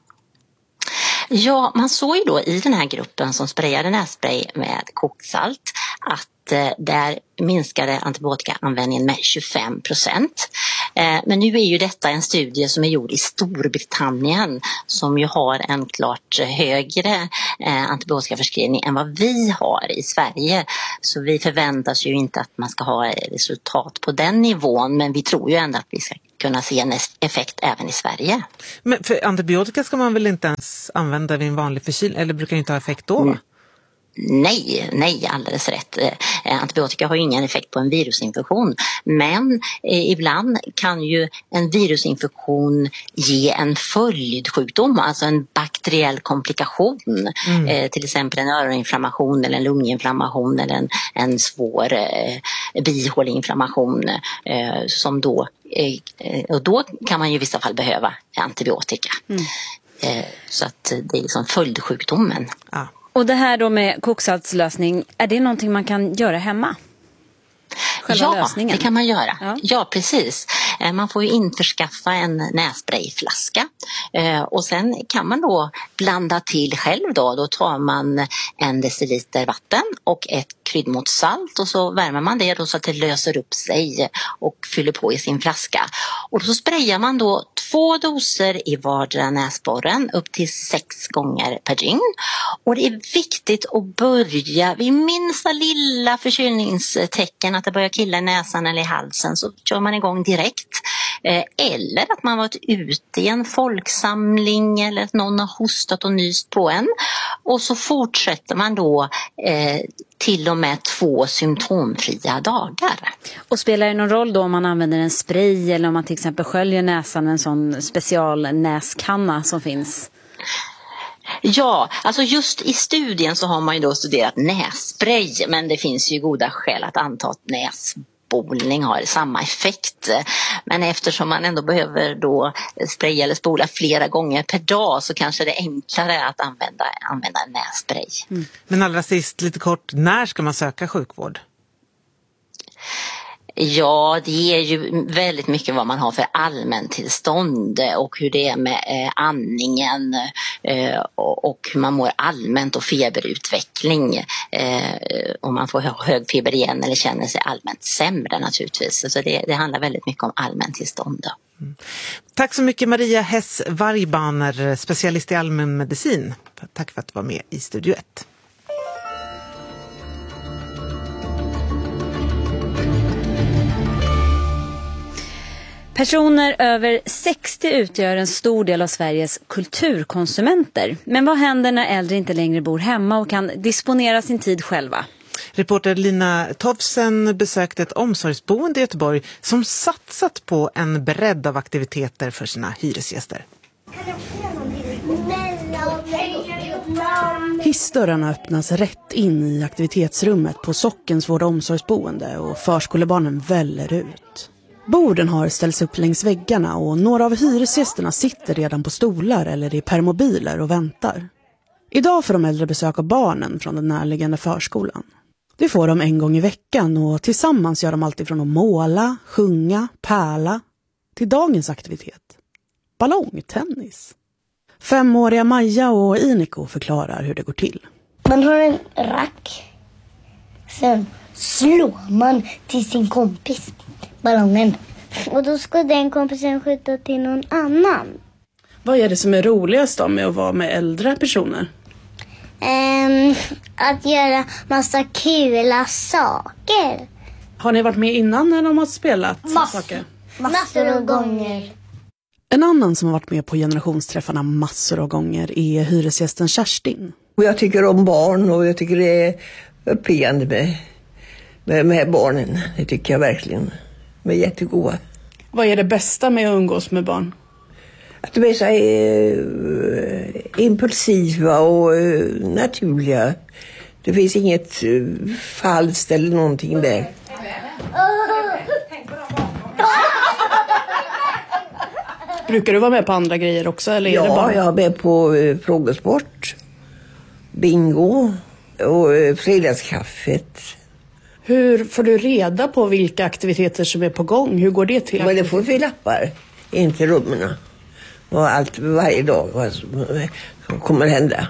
Ja, man såg ju då i den här gruppen som sprayade nässpray med koksalt att där minskade antibiotikaanvändningen med 25%. Men nu är ju detta en studie som är gjord i Storbritannien som ju har en klart högre antibiotikaförskrivning än vad vi har i Sverige. Så vi förväntas ju inte att man ska ha resultat på den nivån, men vi tror ju ändå att vi ska kunna se en effekt även i Sverige. Men för antibiotika ska man väl inte ens använda vid en vanlig förkylning, eller brukar inte ha effekt då? Nej, alldeles rätt. Antibiotika har ju ingen effekt på en virusinfektion, men ibland kan ju en virusinfektion ge en följdsjukdom, alltså en bakteriell komplikation, till exempel en öroninflammation eller en lunginflammation eller en svår bihåleinflammation som då, och då kan man ju i vissa fall behöva antibiotika. Så att det är liksom följdsjukdomen. Ja. Och det här då med koksaltslösning, är det någonting man kan göra hemma? Själva lösningen? Det kan man göra. Ja, precis. Man får ju införskaffa en nässprayflaska och sen kan man då blanda till själv då tar man 1 deciliter vatten och ett kryddmåtssalt och så värmer man det då så att det löser upp sig och fyller på i sin flaska. Och så sprayar man då 2 doser i vardera näsborren upp till 6 gånger per dygn. Och det är viktigt att börja vid minsta lilla förkylningstecken, att det börjar killa i näsan eller i halsen, så kör man igång direkt. Eller att man varit ute i en folksamling eller att någon har hostat och nyst på en. Och så fortsätter man då till och med 2 symptomfria dagar. Och spelar det någon roll då om man använder en spray eller om man till exempel sköljer näsan med en sån specialnäskanna som finns? Ja, alltså just i studien så har man ju då studerat nässpray, men det finns ju goda skäl att anta att näsbolning har samma effekt. Men eftersom man ändå behöver då spraya eller spola flera gånger per dag så kanske det är enklare att använda nässpray. Men allra sist, lite kort, när ska man söka sjukvård? Ja, det är ju väldigt mycket vad man har för allmäntillstånd och hur det är med andningen och hur man mår allmänt och feberutveckling. Om man får hög feber igen eller känner sig allmänt sämre naturligtvis. Så det handlar väldigt mycket om allmäntillstånd. Tack så mycket Maria Hess-Vargbaner, specialist i allmänmedicin. Tack för att du var med i Studio 1. Personer över 60 utgör en stor del av Sveriges kulturkonsumenter. Men vad händer när äldre inte längre bor hemma och kan disponera sin tid själva? Reporter Lina Tovsen besökte ett omsorgsboende i Göteborg som satsat på en bredd av aktiviteter för sina hyresgäster. Hissdörrarna öppnas rätt in i aktivitetsrummet på Sockensvård omsorgsboende och förskolebarnen väller ut. Borden har ställts upp längs väggarna och några av hyresgästerna sitter redan på stolar eller i permobiler och väntar. Idag får de äldre besöka barnen från den närliggande förskolan. Det får de en gång i veckan och tillsammans gör de alltid från att måla, sjunga, pärla till dagens aktivitet. Ballongtennis. 5-åriga Maja och Iniko förklarar hur det går till. Man har en rack. Sen slår man till sin kompis ballongen. Och då ska den kompisen skjuta till någon annan. Vad är det som är roligast då med att vara med äldre personer? Att göra massa kula saker. Har ni varit med innan när de har spelat saker? Massor av gånger. En annan som har varit med på generationsträffarna massor av gånger är hyresgästen Kerstin. Och jag tycker om barn och jag tycker det är uppiggande med barnen. Det tycker jag verkligen. De är jättegoda. Vad är det bästa med att umgås med barn? Att de är så impulsiva och naturliga. Det finns inget falskt eller någonting där. Brukar du vara med på andra grejer också? Eller är ja, det bara... jag är med på frågesport, bingo och fredagskaffet. Hur får du reda på vilka aktiviteter som är på gång? Hur går det till? Men det får vi lappar in till rummen. Och allt varje dag vad som kommer hända.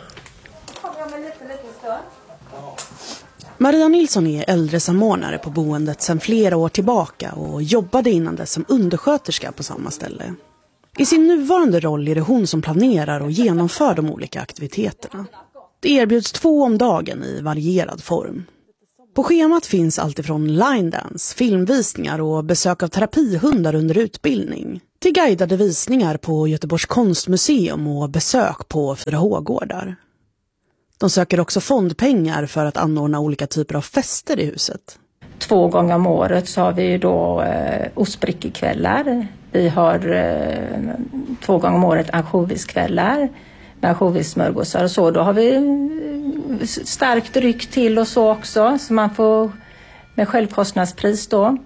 Maria Nilsson är äldresamordnare på boendet sedan flera år tillbaka och jobbade innan dess som undersköterska på samma ställe. I sin nuvarande roll är det hon som planerar och genomför de olika aktiviteterna. Det erbjuds 2 om dagen i varierad form. På schemat finns allt ifrån line dance, filmvisningar och besök av terapihundar under utbildning till guidade visningar på Göteborgs konstmuseum och besök på 4H-gårdar. De söker också fondpengar för att anordna olika typer av fester i huset. 2 gånger om året så har vi ju då ostbrickekvällar. Vi har 2 gånger om året ansjoviskvällar med ansjovissmörgåsar och så. Då har vi starkt dryck till och så också, så man får med självkostnadspris då.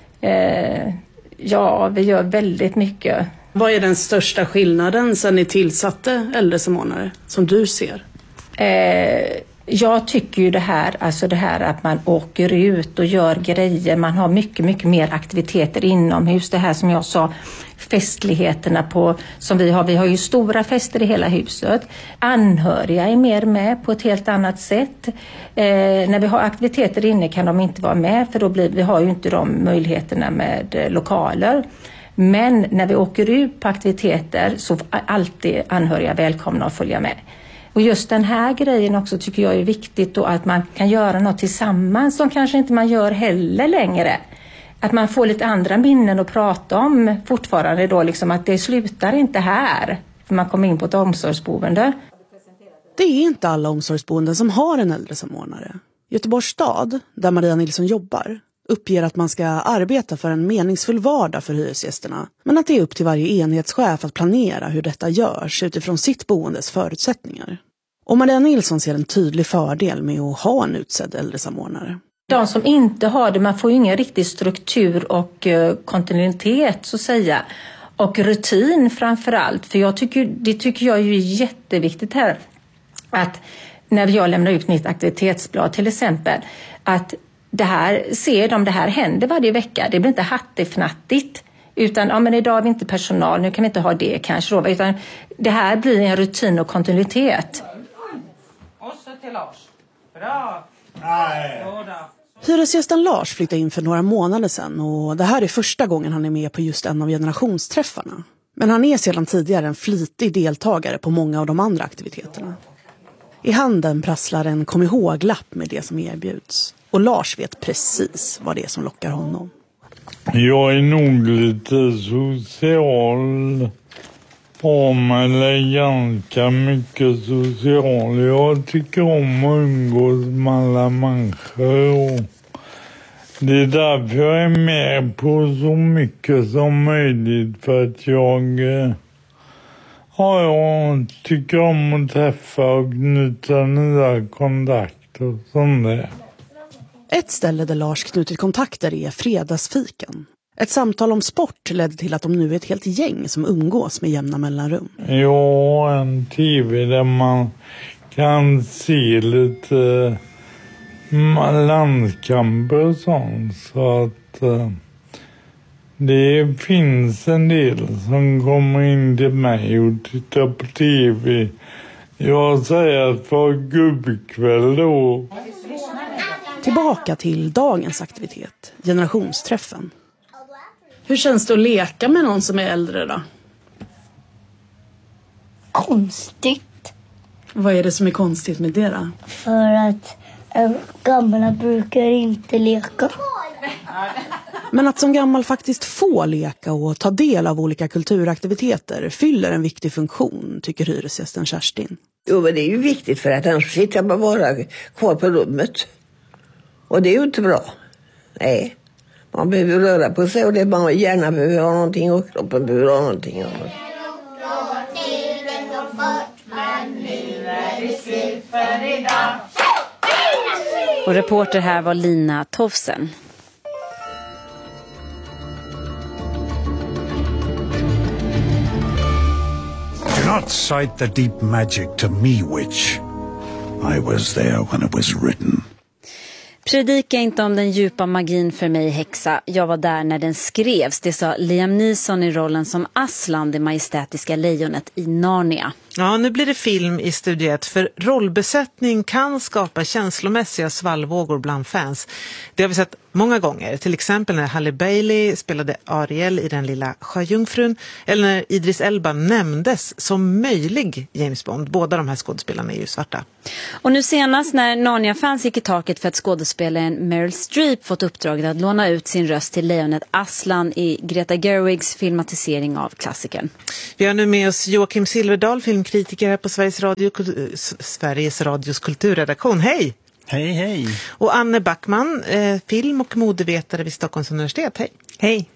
Ja, vi gör väldigt mycket. Vad är den största skillnaden sedan ni tillsatte äldresamordnare som du ser? Jag tycker ju det här att man åker ut och gör grejer. Man har mycket, mycket mer aktiviteter inomhus. Det här som jag sa, festligheterna som vi har. Vi har ju stora fester i hela huset. Anhöriga är mer med på ett helt annat sätt. När vi har aktiviteter inne kan de inte vara med, för vi har ju inte de möjligheterna med lokaler. Men när vi åker ut på aktiviteter så är alltid anhöriga välkomna att följa med. Och just den här grejen också tycker jag är viktigt då, att man kan göra något tillsammans som kanske inte man gör heller längre. Att man får lite andra minnen att prata om fortfarande då, liksom att det slutar inte här. För man kommer in på ett omsorgsboende. Det är inte alla omsorgsboenden som har en äldresamordnare. Göteborgs stad, där Maria Nilsson jobbar, uppger att man ska arbeta för en meningsfull vardag för hyresgästerna, men att det är upp till varje enhetschef att planera hur detta görs utifrån sitt boendes förutsättningar. Och Maria Nilsson ser en tydlig fördel med att ha en utsedd äldresamordnare. De som inte har det, man får ju ingen riktig struktur och kontinuitet så att säga. Och rutin framförallt, för det tycker jag är jätteviktigt här. Att när jag lämnar ut mitt aktivitetsblad till exempel, att det här händer varje vecka. Det blir inte hattifnattigt. Utan, men idag har vi inte personal, nu kan vi inte ha det kanske då. Utan det här blir en rutin och kontinuitet. Och så till Lars. Bra. Hyresgästen Lars flyttade in för några månader sedan och det här är första gången han är med på just en av generationsträffarna. Men han är sedan tidigare en flitig deltagare på många av de andra aktiviteterna. I handen prasslar en kom ihåg-lapp med det som erbjuds. Och Lars vet precis vad det är som lockar honom. Jag är nog lite social. Eller ganska mycket social. Jag tycker om att umgås med alla människor. Det är därför jag är med på så mycket som möjligt. För att jag tycker om att träffa och knyta nya kontakter och sånt där. Ett ställe där Lars knutit kontakter är fredagsfiken. Ett samtal om sport ledde till att de nu är ett helt gäng som umgås med jämna mellanrum. Ja, en tv där man kan se lite landskamper och sånt. Så att det finns en del som kommer in till mig och tittar på tv. Jag säger att för gubbkväll då. Tillbaka till dagens aktivitet, generationsträffen. Hur känns det att leka med någon som är äldre då? Konstigt. Vad är det som är konstigt med det då? För att gamla brukar inte leka. Men att som gammal faktiskt få leka och ta del av olika kulturaktiviteter fyller en viktig funktion, tycker hyresgästen Kerstin. Jo, men det är ju viktigt för att annars sitter man bara kvar på rummet. Och det är ju inte bra. Nej. Man behöver röra på sig och det man gärna behöver ha någonting och kroppen behöver ha någonting annat. Och reporter här var Lina Tofsen. Do not cite the deep magic to me, witch. I was there when it was written. Predika inte om den djupa magin för mig, häxa. Jag var där när den skrevs. Det sa Liam Neeson i rollen som Aslan, det majestätiska lejonet i Narnia. Ja, nu blir det film i Studio 1, för rollbesättning kan skapa känslomässiga svallvågor bland fans. Det har vi sett många gånger, till exempel när Halle Bailey spelade Ariel i Den lilla sjöjungfrun, eller när Idris Elba nämndes som möjlig James Bond. Båda de här skådespelarna är ju svarta. Och nu senast när Narnia-fans gick i taket för att skådespelaren Meryl Streep fått uppdraget att låna ut sin röst till lejonet Aslan i Greta Gerwigs filmatisering av klassikern. Vi har nu med oss Joakim Silverdahl, filmkritiker här på Sveriges Radios kulturredaktion. Hej! Hej, hej! Och Anne Backman, film- och modevetare vid Stockholms universitet. Hej! Hej!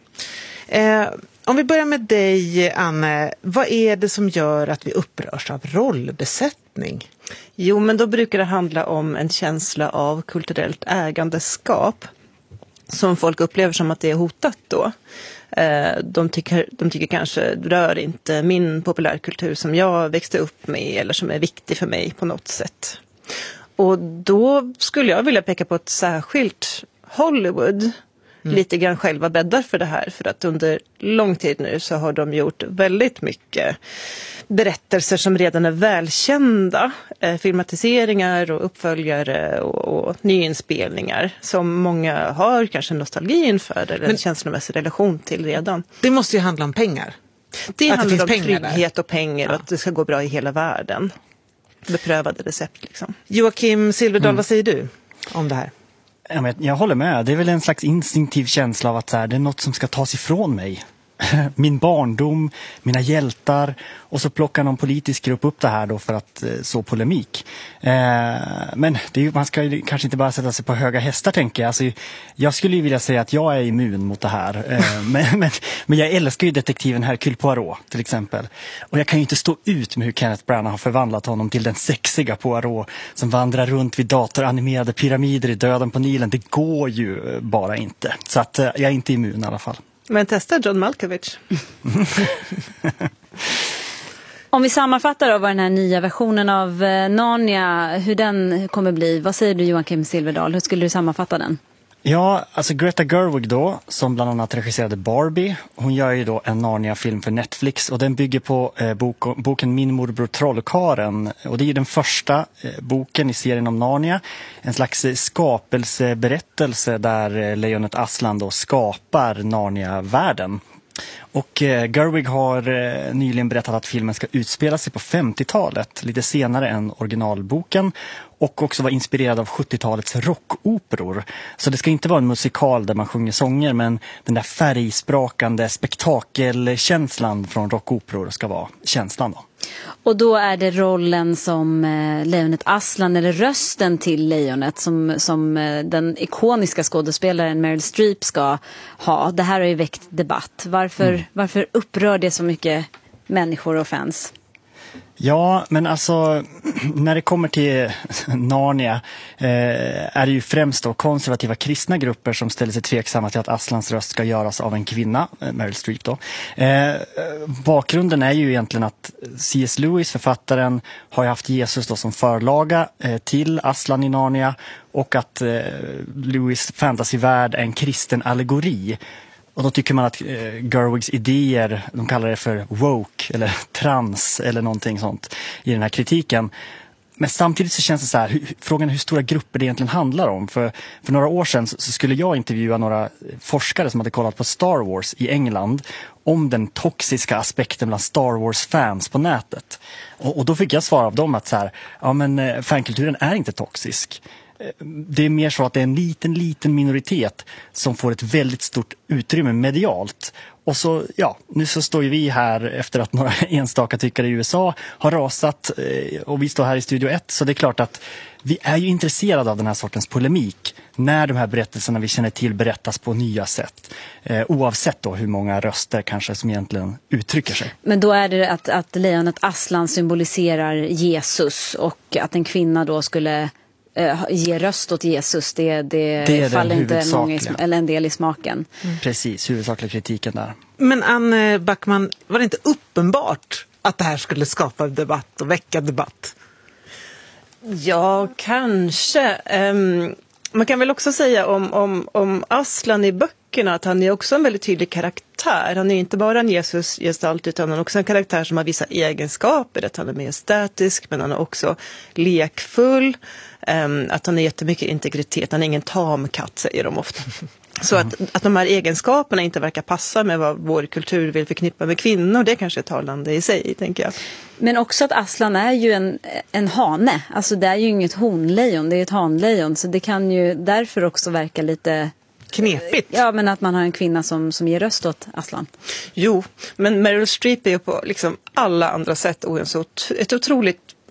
Om vi börjar med dig, Anne, vad är det som gör att vi upprörs av rollbesättning? Jo, men då brukar det handla om en känsla av kulturellt ägandeskap som folk upplever som att det är hotat då. De tycker kanske, rör inte min populärkultur som jag växte upp med eller som är viktig för mig på något sätt. Och då skulle jag vilja peka på ett särskilt Hollywood. Lite grann själva bäddar för det här. För att under lång tid nu så har de gjort väldigt mycket berättelser som redan är välkända. Filmatiseringar och uppföljare och nyinspelningar som många har kanske nostalgi inför eller en känslomässig relation till redan. Det måste ju handla om pengar. Det att handlar det om trygghet och pengar och att det ska gå bra i hela världen. Beprövade recept liksom. Joakim Silverdahl, vad säger du om det här? Jag håller med. Det är väl en slags instinktiv känsla av att det är något som ska tas ifrån mig. Min barndom, mina hjältar, och så plockar någon politisk grupp upp det här då för att så polemik. Men det är ju, man ska ju kanske inte bara sätta sig på höga hästar, tänker jag. Alltså, jag skulle ju vilja säga att jag är immun mot det här. Men jag älskar ju detektiven Hercule Poirot till exempel. Och jag kan ju inte stå ut med hur Kenneth Branagh har förvandlat honom till den sexiga Poirot som vandrar runt vid datoranimerade pyramider i Döden på Nilen. Det går ju bara inte. Så att jag är inte immun i alla fall. Men testa John Malkovich. Om vi sammanfattar då vad den här nya versionen av Narnia, hur den kommer bli. Vad säger du, Joakim Silverdahl? Hur skulle du sammanfatta den? Ja, alltså Greta Gerwig då, som bland annat regisserade Barbie. Hon gör ju då en Narnia-film för Netflix och den bygger på boken Min morbror Trollkaren. Och det är den första boken i serien om Narnia. En slags skapelseberättelse där lejonet Aslan då skapar Narnia-världen. Och Gerwig har nyligen berättat att filmen ska utspela sig på 50-talet, lite senare än originalboken, och också vara inspirerad av 70-talets rockoperor. Så det ska inte vara en musikal där man sjunger sånger, men den där färgsprakande spektakelkänslan från rockoperor ska vara känslan då. Och då är det rollen som lejonet Aslan, eller rösten till lejonet som den ikoniska skådespelaren Meryl Streep ska ha. Det här har ju väckt debatt. Varför upprör det så mycket människor och fans? Ja, men alltså när det kommer till Narnia är det ju främst då konservativa kristna grupper som ställer sig tveksamma till att Aslans röst ska göras av en kvinna, Meryl Streep då. Bakgrunden är ju egentligen att C.S. Lewis, författaren, har ju haft Jesus då som förlaga till Aslan i Narnia, och att Lewis fantasyvärld är en kristen allegori. Och då tycker man att Gerwigs idéer, de kallar det för woke eller trans eller någonting sånt i den här kritiken. Men samtidigt så känns det så här, frågan är hur stora grupper det egentligen handlar om. För några år sedan så skulle jag intervjua några forskare som hade kollat på Star Wars i England om den toxiska aspekten bland Star Wars-fans på nätet. Och då fick jag svar av dem att så här, ja men fankulturen är inte toxisk. det är mer så att det är en liten minoritet som får ett väldigt stort utrymme medialt. Och så, nu så står ju vi här efter att några enstaka tyckare i USA har rasat och vi står här i Studio 1, så det är klart att vi är ju intresserade av den här sortens polemik när de här berättelserna vi känner till berättas på nya sätt. Oavsett då hur många röster kanske som egentligen uttrycker sig. Men då är det att lejonet Aslan symboliserar Jesus och att en kvinna då skulle ge röst åt Jesus. Det faller inte många eller en del i smaken. Precis, huvudsakliga kritiken där. Men Anne Backman, var det inte uppenbart att det här skulle skapa debatt och väcka debatt? Ja, kanske. Man kan väl också säga om Aslan i böckerna att han är också en väldigt tydlig karaktär. Han är inte bara en Jesus-gestalt utan han är också en karaktär som har vissa egenskaper. Att han är mer estetisk men han är också lekfull. Att han har jättemycket integritet. Han är ingen tamkatt, säger de ofta. Så att de här egenskaperna inte verkar passa med vad vår kultur vill förknippa med kvinnor, det kanske är talande i sig, tänker jag. Men också att Aslan är ju en hane. Alltså det är ju inget honlejon, det är ett hanlejon. Så det kan ju därför också verka lite knepigt. Ja, men att man har en kvinna som ger röst åt Aslan. Jo, men Meryl Streep är ju på liksom alla andra sätt ett otroligt